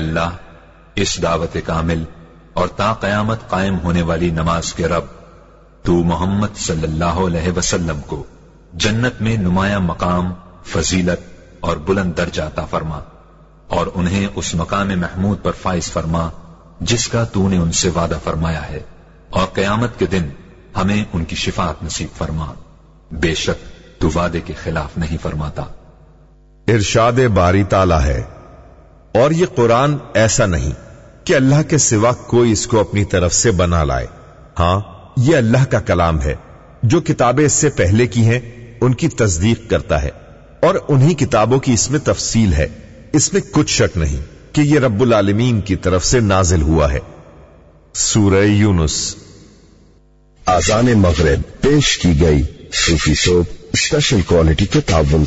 अल्लाह, इस दावत कामिल और ता कयामत कायम होने वाली नमाज के रब, तू मोहम्मद सल्लल्लाहु अलैहि वसल्लम को जन्नत में नुमाया मकाम, फजीलत और बुलंद दर्जा अता फरमा और उन्हें उस मकाम महमूद पर फाइज फरमा जिसका तूने उनसे वादा फरमाया है, और कयामत के दिन हमें उनकी शिफात नसीब फरमा। बेशक तू वादे के खिलाफ नहीं फरमाता। इरशाद बारी ताला है, और ये कुरान ऐसा नहीं कि अल्लाह के सिवा कोई इसको अपनी तरफ से बना लाए। हां, ये अल्लाह का कलाम है। जो किताबें इससे पहले की हैं उनकी तस्दीक करता है, और उन्हीं किताबों की इसमें तफसील है। इसमें कुछ शक नहीं कि यह रब्बुल आलमीन की तरफ से नाजिल हुआ है। सूरह यूनुस। आज़ान मगरिब पेश की गई सूफी सोप स्पेशल क्वालिटी के ताबन